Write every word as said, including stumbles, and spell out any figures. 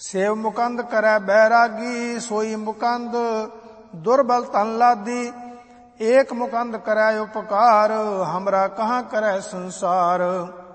Save Mukund करै बैरागी, सोई मुकंद दुर्बल तन लादी। एक मुकंद करै उपकार, हमरा कहाँ करै संसार।